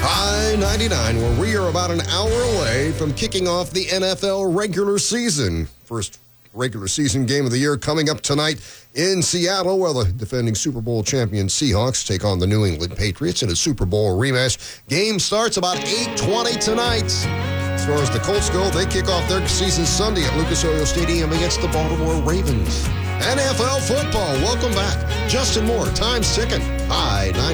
I-99, where we are about an hour away from kicking off the NFL regular season. First regular season game of the year coming up tonight in Seattle, where the defending Super Bowl champion Seahawks take on the New England Patriots in a Super Bowl rematch. Game starts about 8:20 tonight. As far as the Colts go, they kick off their season Sunday at Lucas Oil Stadium against the Baltimore Ravens. NFL football, welcome back. Justin Moore, time's ticking. I-99.